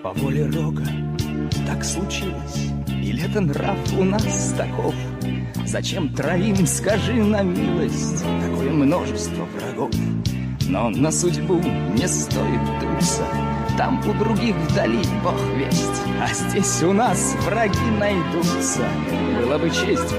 по воле Рога так случилось. Или это нрав у нас таков? Зачем троим, скажи на милость, такое множество врагов? Но на судьбу не стоит дуться, там у других вдали Бог весть, а здесь у нас враги найдутся. Была бы честь